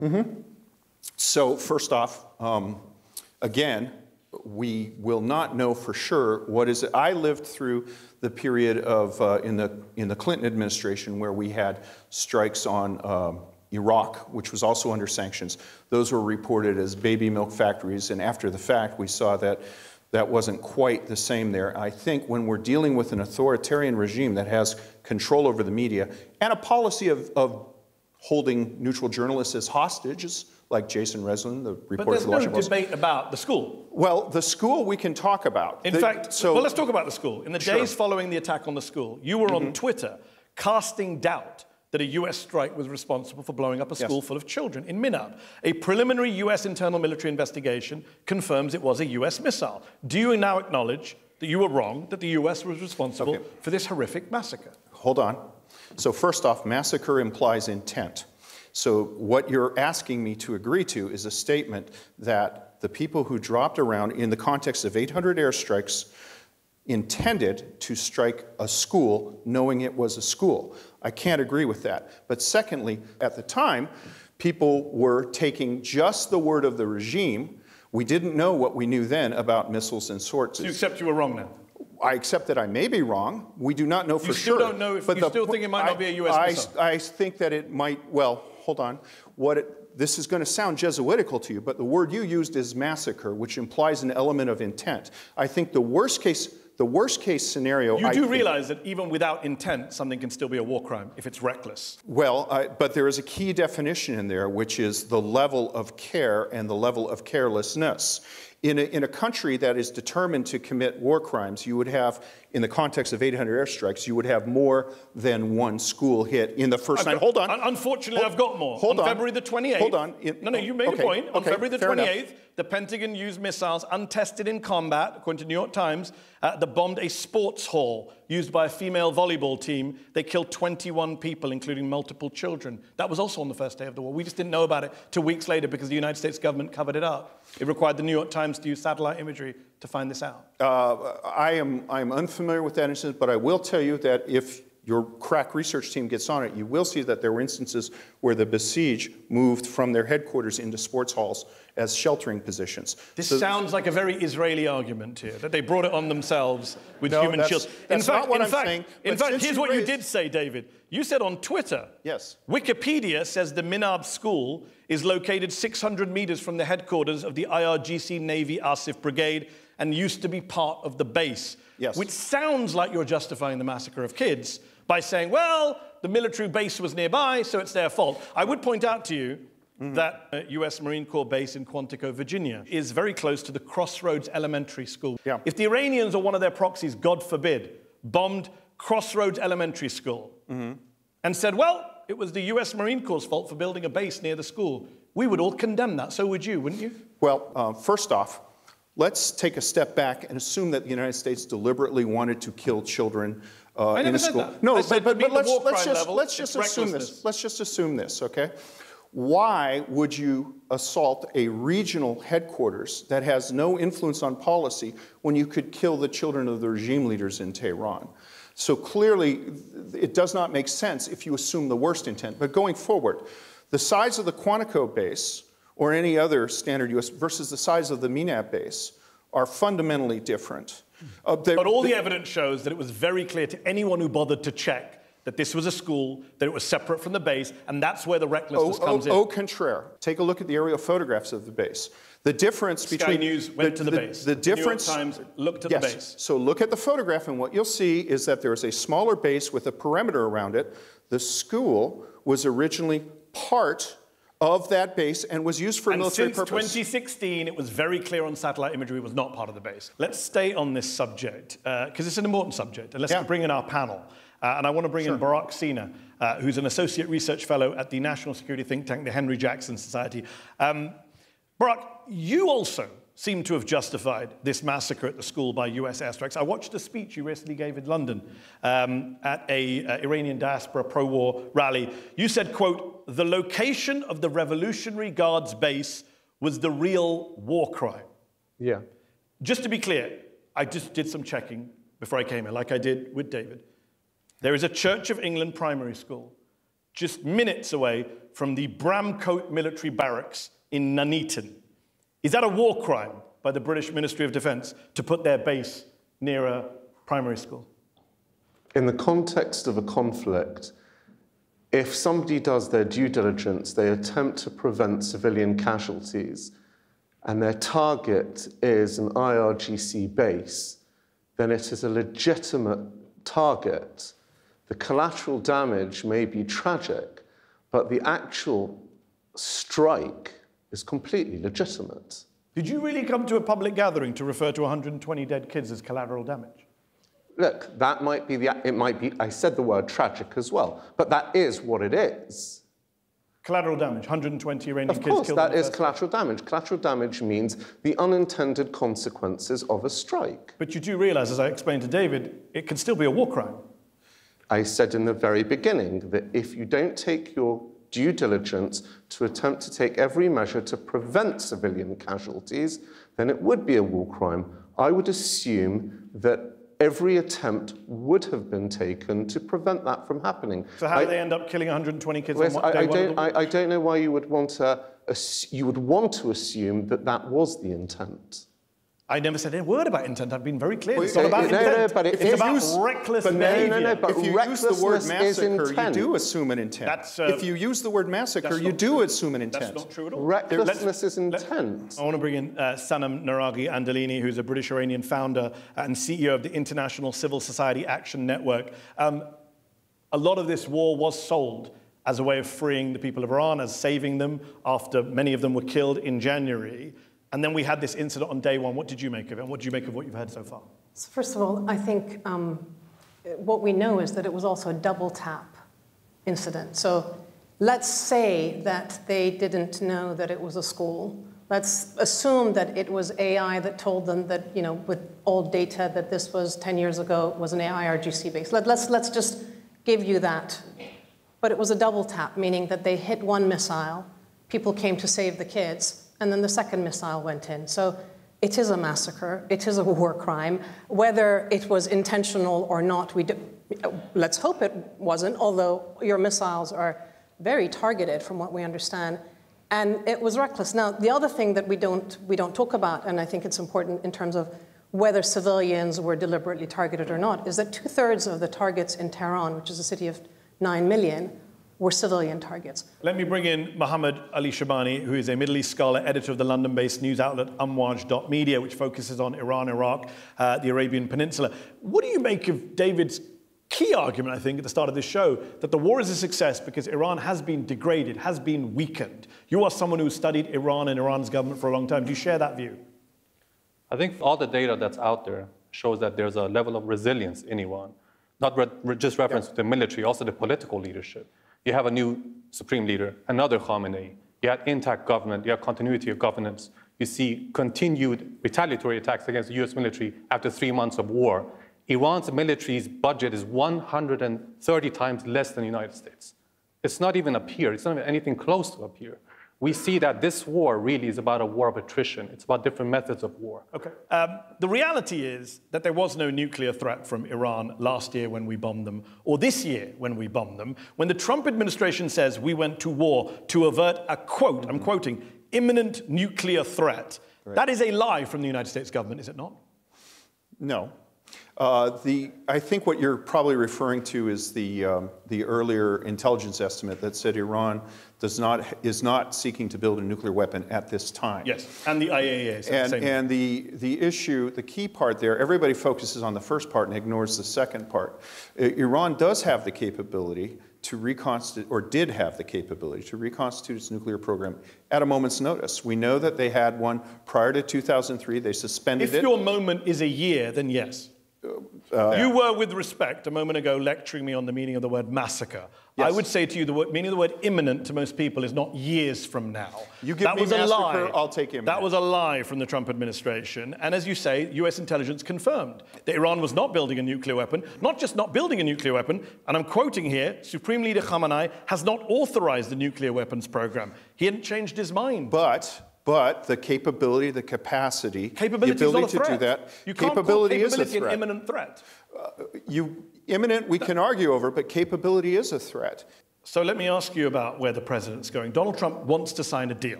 So first off, again, we will not know for sure what is it. I lived through the period of in the Clinton administration where we had strikes on Iraq, which was also under sanctions. Those were reported as baby milk factories, and after the fact, we saw that that wasn't quite the same there. I think when we're dealing with an authoritarian regime that has control over the media and a policy of holding neutral journalists as hostages, like Jason Reslin, the reporter for the Washington Post. But there's no debate about the school. Well, the school we can talk about. In fact, well, let's talk about the school. In the days following the attack on the school, you were on Twitter casting doubt that a US strike was responsible for blowing up a school full of children in Minab. A preliminary US internal military investigation confirms it was a US missile. Do you now acknowledge that you were wrong, that the US was responsible for this horrific massacre? Hold on. So first off, massacre implies intent. So what you're asking me to agree to is a statement that the people who dropped around in the context of 800 airstrikes intended to strike a school knowing it was a school. I can't agree with that. But secondly, at the time, people were taking just the word of the regime. We didn't know what we knew then about missiles and sorts. So you accept you were wrong now? I accept that I may be wrong. We do not know for sure. You still don't know if you still think it might not be a US missile? I think that it might, well, hold on. This is going to sound Jesuitical to you, but the word you used is massacre, which implies an element of intent. I think the worst case scenario... You do realize that even without intent, something can still be a war crime if it's reckless. Well, but there is a key definition in there, which is the level of care and the level of carelessness. In a country that is determined to commit war crimes, you would have, in the context of 800 airstrikes, you would have more than one school hit in the first night. Hold on. Unfortunately, I've got more. Hold on. February the 28th. Hold on. No, you made a point. On February the 28th, the Pentagon used missiles untested in combat, according to New York Times, that bombed a sports hall used by a female volleyball team. They killed 21 people, including multiple children. That was also on the first day of the war. We just didn't know about it till weeks later because the United States government covered it up. It required the New York Times to use satellite imagery to find this out. I am unfamiliar with that instance, but I will tell you that if your crack research team gets on it, you will see that there were instances where the besieged moved from their headquarters into sports halls as sheltering positions. This sounds like a very Israeli argument here, that they brought it on themselves with human shields. That's not what I'm saying. In fact, here's what you did say, David. You said on Twitter, Wikipedia says the Minab school is located 600 meters from the headquarters of the IRGC Navy Asif Brigade and used to be part of the base. Which sounds like you're justifying the massacre of kids by saying, well, the military base was nearby, so it's their fault. I would point out to you that U.S. Marine Corps base in Quantico, Virginia, is very close to the Crossroads Elementary School. If the Iranians or one of their proxies, God forbid, bombed Crossroads Elementary School and said, well, it was the U.S. Marine Corps' fault for building a base near the school, we would all condemn that. So would you, wouldn't you? Well, first off, let's take a step back and assume that the United States deliberately wanted to kill children in a school. That. No, but let's just assume this. Let's just assume this, okay? Why would you assault a regional headquarters that has no influence on policy when you could kill the children of the regime leaders in Tehran? So clearly, it does not make sense if you assume the worst intent. But going forward, the size of the Quantico base or any other standard U.S. versus the size of the Minab base are fundamentally different. But all the evidence shows that it was very clear to anyone who bothered to check that this was a school, that it was separate from the base, and that's where the recklessness comes in. Au contraire. Take a look at the aerial photographs of the base. The difference between... Sky News went to the base. The difference... New York Times looked at the base. So look at the photograph, and what you'll see is that there is a smaller base with a perimeter around it. The school was originally part of that base and was used for military purpose. And since 2016, it was very clear on satellite imagery it was not part of the base. Let's stay on this subject, because it's an important subject, and let's bring in our panel. And I want to bring in Barak Sina, who's an associate research fellow at the national security think tank, the Henry Jackson Society. Barak, you also seem to have justified this massacre at the school by US airstrikes. I watched a speech you recently gave in London at a Iranian diaspora pro-war rally. You said, quote, the location of the Revolutionary Guards base was the real war crime. Yeah. Just to be clear, I just did some checking before I came here, like I did with David. There is a Church of England primary school just minutes away from the Bramcote military barracks in Nuneaton. Is that a war crime by the British Ministry of Defence to put their base near a primary school? In the context of a conflict, if somebody does their due diligence, they attempt to prevent civilian casualties, and their target is an IRGC base, then it is a legitimate target. The collateral damage may be tragic, but the actual strike is completely legitimate. Did you really come to a public gathering to refer to 120 dead kids as collateral damage? Look, that might be it might be, I said the word tragic as well, but that is what it is. Collateral damage, 120 Iranian kids killed. Of course, that is collateral damage. Collateral damage means the unintended consequences of a strike. But you do realize, as I explained to David, it can still be a war crime. I said in the very beginning that if you don't take your due diligence to attempt to take every measure to prevent civilian casualties, then it would be a war crime. I would assume that every attempt would have been taken to prevent that from happening. So how do they end up killing 120 kids on I day one? I don't know why you would want to assume that that was the intent. I never said a word about intent. I've been very clear. Well, it's not about intent. No, but it's about reckless behavior. But if you use the word massacre, you do assume an intent. If you use the word massacre, you do assume an intent. That's not true at all. Recklessness is intent. I want to bring in Sanam Naraghi Andalini, who's a British-Iranian founder and CEO of the International Civil Society Action Network. A lot of this war was sold as a way of freeing the people of Iran, as saving them after many of them were killed in January. And then we had this incident on day one. What did you make of it? And what do you make of what you've heard so far? So first of all, I think what we know is that it was also a double tap incident. So let's say that they didn't know that it was a school. Let's assume that it was AI that told them that, you know, with old data that this was 10 years ago, was an IRGC base. Let's just give you that. But it was a double tap, meaning that they hit one missile, people came to save the kids, and then the second missile went in. So it is a massacre. It is a war crime. Whether it was intentional or not, let's hope it wasn't, although your missiles are very targeted from what we understand. And it was reckless. Now, the other thing that we don't talk about, and I think it's important in terms of whether civilians were deliberately targeted or not, is that 2/3 of the targets in Tehran, which is a city of 9 million, were civilian targets. Let me bring in Mohammed Ali Shabani, who is a Middle East scholar, editor of the London-based news outlet Amwaj.media, which focuses on Iran, Iraq, the Arabian Peninsula. What do you make of David's key argument, I think, at the start of this show, that the war is a success because Iran has been degraded, has been weakened? You are someone who studied Iran and Iran's government for a long time. Do you share that view? I think all the data that's out there shows that there's a level of resilience in Iran, not just reference to the military, also the political leadership. You have a new supreme leader, another Khamenei. You had intact government, you have continuity of governance. You see continued retaliatory attacks against the US military after 3 months of war. Iran's military's budget is 130 times less than the United States. It's not even a peer, it's not even anything close to a peer. We see that this war really is about a war of attrition. It's about different methods of war. Okay. The reality is that there was no nuclear threat from Iran last year when we bombed them, or this year when we bombed them. When the Trump administration says we went to war to avert a, quote, I'm quoting, imminent nuclear threat, that is a lie from the United States government, is it not? No. I think what you're probably referring to is the earlier intelligence estimate that said Iran is not seeking to build a nuclear weapon at this time. Yes, and the IAEA said the same thing. And the issue, the key part there, everybody focuses on the first part and ignores the second part. Iran does have the capability to reconstitute, or did have the capability to reconstitute its nuclear program at a moment's notice. We know that they had one prior to 2003. They suspended it. If your moment is a year, then yes. You were, with respect, a moment ago lecturing me on the meaning of the word massacre. Yes. I would say to you the meaning of the word imminent to most people is not years from now. You give me massacre, I'll take imminent. That was a lie from the Trump administration. And as you say, US intelligence confirmed that Iran was not building a nuclear weapon, not just not building a nuclear weapon, and I'm quoting here, Supreme Leader Khamenei has not authorized the nuclear weapons program. He hadn't changed his mind. But the capability, the capacity, the ability to do that, you can't call capability an imminent threat. Imminent, we can argue over, but capability is a threat. So let me ask you about where the president's going. Donald Trump wants to sign a deal.